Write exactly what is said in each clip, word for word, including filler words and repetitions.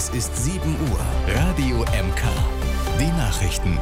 Es ist sieben Uhr. Radio M K. Die Nachrichten.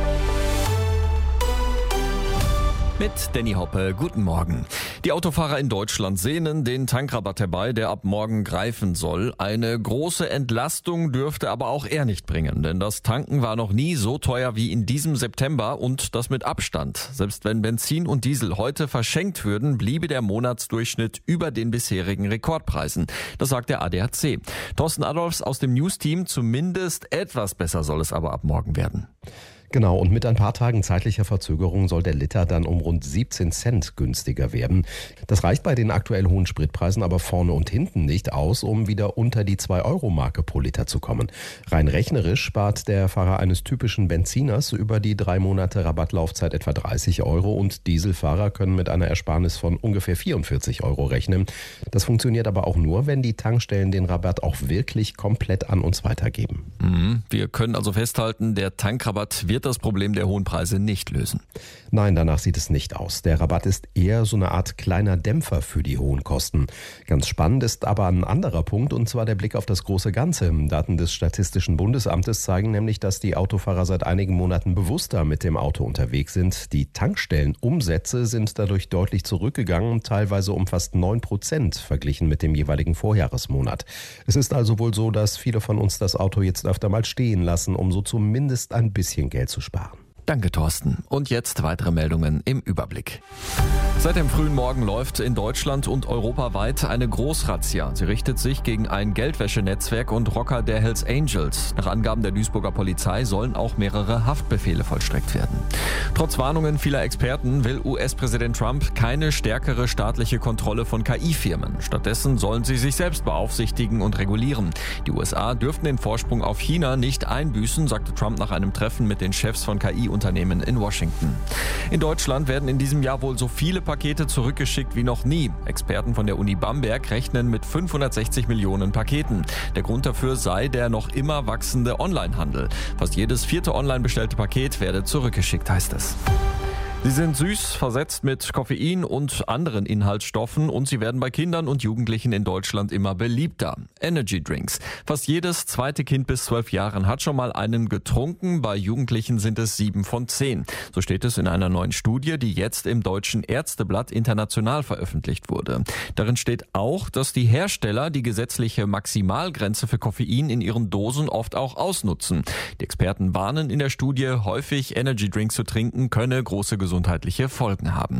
Mit Danny Hoppe, guten Morgen. Die Autofahrer in Deutschland sehnen den Tankrabatt herbei, der ab morgen greifen soll. Eine große Entlastung dürfte aber auch er nicht bringen, denn das Tanken war noch nie so teuer wie in diesem September und das mit Abstand. Selbst wenn Benzin und Diesel heute verschenkt würden, bliebe der Monatsdurchschnitt über den bisherigen Rekordpreisen. Das sagt der A D A C. Thorsten Adolfs aus dem News-Team, zumindest etwas besser soll es aber ab morgen werden. Genau, und mit ein paar Tagen zeitlicher Verzögerung soll der Liter dann um rund siebzehn Cent günstiger werden. Das reicht bei den aktuell hohen Spritpreisen aber vorne und hinten nicht aus, um wieder unter die zwei Euro Marke pro Liter zu kommen. Rein rechnerisch spart der Fahrer eines typischen Benziners über die drei Monate Rabattlaufzeit etwa dreißig Euro und Dieselfahrer können mit einer Ersparnis von ungefähr vierundvierzig Euro rechnen. Das funktioniert aber auch nur, wenn die Tankstellen den Rabatt auch wirklich komplett an uns weitergeben. Mhm. Wir können also festhalten, der Tankrabatt wird das Problem der hohen Preise nicht lösen. Nein, danach sieht es nicht aus. Der Rabatt ist eher so eine Art kleiner Dämpfer für die hohen Kosten. Ganz spannend ist aber ein anderer Punkt, und zwar der Blick auf das große Ganze. Daten des Statistischen Bundesamtes zeigen nämlich, dass die Autofahrer seit einigen Monaten bewusster mit dem Auto unterwegs sind. Die Tankstellenumsätze sind dadurch deutlich zurückgegangen, teilweise um fast neun Prozent verglichen mit dem jeweiligen Vorjahresmonat. Es ist also wohl so, dass viele von uns das Auto jetzt öfter mal stehen lassen, um so zumindest ein bisschen Geld zu sparen. Danke, Thorsten. Und jetzt weitere Meldungen im Überblick. Seit dem frühen Morgen läuft in Deutschland und europaweit eine Großrazzia. Sie richtet sich gegen ein Geldwäschenetzwerk und Rocker der Hells Angels. Nach Angaben der Duisburger Polizei sollen auch mehrere Haftbefehle vollstreckt werden. Trotz Warnungen vieler Experten will U S-Präsident Trump keine stärkere staatliche Kontrolle von K I-Firmen. Stattdessen sollen sie sich selbst beaufsichtigen und regulieren. Die U S A dürften den Vorsprung auf China nicht einbüßen, sagte Trump nach einem Treffen mit den Chefs von K I-Unternehmen in Washington. In Deutschland werden in diesem Jahr wohl so viele Pakete zurückgeschickt wie noch nie. Experten von der Uni Bamberg rechnen mit fünfhundertsechzig Millionen Paketen. Der Grund dafür sei der noch immer wachsende Onlinehandel. Fast jedes vierte online bestellte Paket werde zurückgeschickt, heißt es. Sie sind süß, versetzt mit Koffein und anderen Inhaltsstoffen und sie werden bei Kindern und Jugendlichen in Deutschland immer beliebter. Energy Drinks. Fast jedes zweite Kind bis zwölf Jahren hat schon mal einen getrunken. Bei Jugendlichen sind es sieben von zehn. So steht es in einer neuen Studie, die jetzt im Deutschen Ärzteblatt international veröffentlicht wurde. Darin steht auch, dass die Hersteller die gesetzliche Maximalgrenze für Koffein in ihren Dosen oft auch ausnutzen. Die Experten warnen in der Studie, häufig Energy Drinks zu trinken könne große gesundheitliche Folgen haben.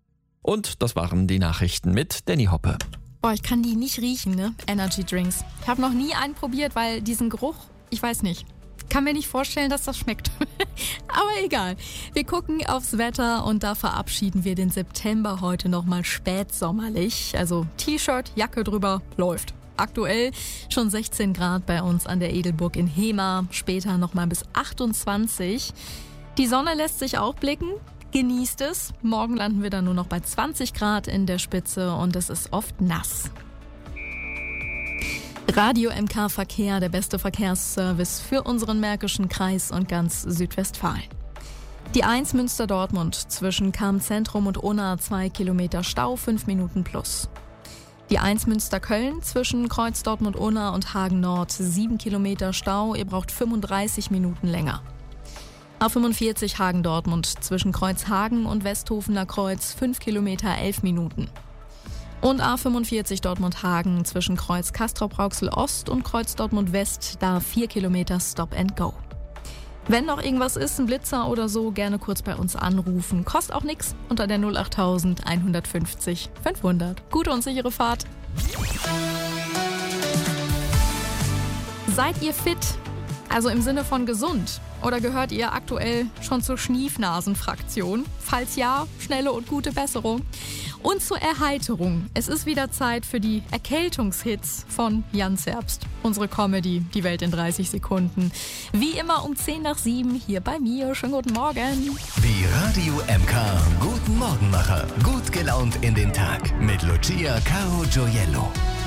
Und das waren die Nachrichten mit Danny Hoppe. Boah, ich kann die nicht riechen, ne? Energy Drinks. Ich habe noch nie einen probiert, weil diesen Geruch, ich weiß nicht. Kann mir nicht vorstellen, dass das schmeckt. Aber egal. Wir gucken aufs Wetter und da verabschieden wir den September heute nochmal spätsommerlich. Also T-Shirt, Jacke drüber, läuft. Aktuell schon sechzehn Grad bei uns an der Edelburg in Hemer. Später nochmal bis achtundzwanzig. Die Sonne lässt sich auch blicken. Genießt es. Morgen landen wir dann nur noch bei zwanzig Grad in der Spitze und es ist oft nass. Radio M K Verkehr, der beste Verkehrsservice für unseren Märkischen Kreis und ganz Südwestfalen. Die eins Münster-Dortmund zwischen Cham-Zentrum und Unna zwei Kilometer Stau, fünf Minuten plus. Die eins Münster-Köln zwischen Kreuz Dortmund-Unna und Hagen-Nord, sieben Kilometer Stau, ihr braucht fünfunddreißig Minuten länger. A fünfundvierzig Hagen-Dortmund zwischen Kreuzhagen und Westhofener Kreuz fünf Kilometer, elf Minuten. Und A fünfundvierzig Dortmund-Hagen zwischen Kreuz Castrop-Rauxel-Ost und Kreuz Dortmund-West, da vier Kilometer Stop and Go. Wenn noch irgendwas ist, ein Blitzer oder so, gerne kurz bei uns anrufen. Kostet auch nichts unter der null achttausend einhundertfünfzig fünfhundert. Gute und sichere Fahrt. Seid ihr fit? Also im Sinne von gesund? Oder gehört ihr aktuell schon zur Schniefnasen-Fraktion? Falls ja, schnelle und gute Besserung. Und zur Erheiterung. Es ist wieder Zeit für die Erkältungshits von Jan Zerbst. Unsere Comedy, die Welt in dreißig Sekunden. Wie immer um zehn nach sieben hier bei mir. Schönen guten Morgen. Die Radio M K Guten Morgenmacher. Gut gelaunt in den Tag. Mit Lucia Caro Gioiello.